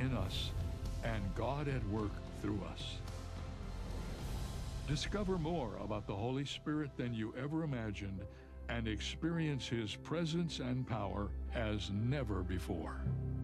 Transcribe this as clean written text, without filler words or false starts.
in us and God at work through us. Discover more about the Holy Spirit than you ever imagined and experience His presence and power as never before.